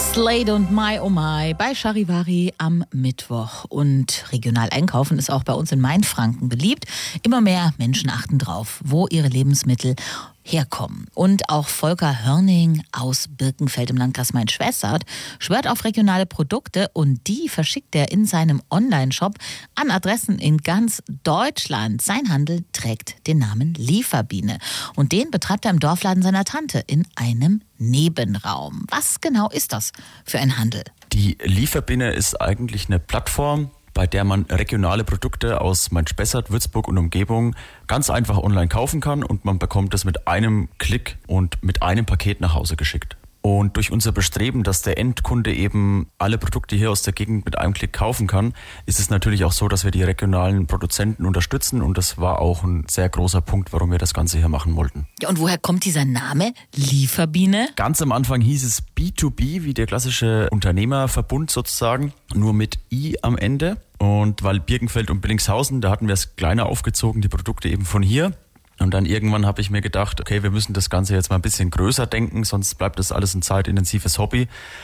Slade und My Oh My bei Charivari am Mittwoch. Und regional einkaufen ist auch bei uns in Mainfranken beliebt. Immer mehr Menschen achten drauf, wo ihre Lebensmittel herkommen. Und auch Volker Hörning aus Birkenfeld im Landkreis Main-Schwächert schwört auf regionale Produkte und die verschickt er in seinem Online-Shop an Adressen in ganz Deutschland. Sein Handel trägt den Namen Lieferbiene und den betreibt er im Dorfladen seiner Tante in einem Nebenraum. Was genau ist das für ein Handel? Die Lieferbiene ist eigentlich eine Plattform, bei der man regionale Produkte aus Main-Spessart, Würzburg und Umgebung ganz einfach online kaufen kann und man bekommt das mit einem Klick und mit einem Paket nach Hause geschickt. Und durch unser Bestreben, dass der Endkunde eben alle Produkte hier aus der Gegend mit einem Klick kaufen kann, ist es natürlich auch so, dass wir die regionalen Produzenten unterstützen und das war auch ein sehr großer Punkt, warum wir das Ganze hier machen wollten. Ja, und woher kommt dieser Name Lieferbiene? Ganz am Anfang hieß es B2B, wie der klassische Unternehmerverbund sozusagen, nur mit I am Ende. Und weil Birkenfeld und Billingshausen, da hatten wir es kleiner aufgezogen, die Produkte eben von hier. Und dann irgendwann habe ich mir gedacht, okay, wir müssen das Ganze jetzt mal ein bisschen größer denken, sonst bleibt das alles ein zeitintensives Hobby.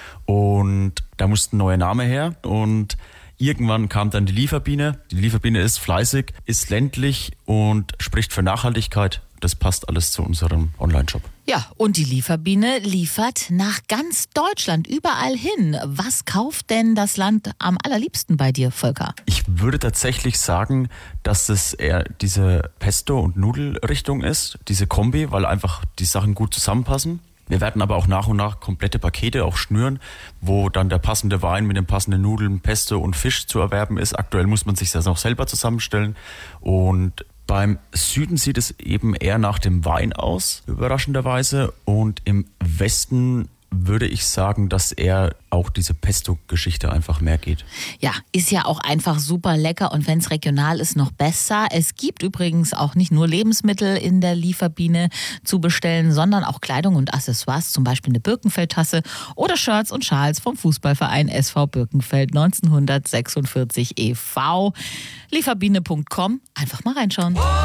Und da musste ein neuer Name her. Und irgendwann kam dann die Lieferbiene. Die Lieferbiene ist fleißig, ist ländlich und spricht für Nachhaltigkeit. Das passt alles zu unserem Online-Shop. Ja, und die Lieferbiene liefert nach ganz Deutschland, überall hin. Was kauft denn das Land am allerliebsten bei dir, Volker? Ich würde tatsächlich sagen, dass es eher diese Pesto- und Nudelrichtung ist, diese Kombi, weil einfach die Sachen gut zusammenpassen. Wir werden aber auch nach und nach komplette Pakete auch schnüren, wo dann der passende Wein mit den passenden Nudeln, Pesto und Fisch zu erwerben ist. Aktuell muss man sich das noch selber zusammenstellen und beim Süden sieht es eben eher nach dem Wein aus, überraschenderweise. Und im Westen würde ich sagen, dass eher auch diese Pesto-Geschichte einfach mehr geht. Ja, ist ja auch einfach super lecker und wenn es regional ist, noch besser. Es gibt übrigens auch nicht nur Lebensmittel in der Lieferbiene zu bestellen, sondern auch Kleidung und Accessoires, zum Beispiel eine Birkenfeld-Tasse oder Shirts und Schals vom Fußballverein SV Birkenfeld 1946 e.V. Lieferbiene.com, einfach mal reinschauen.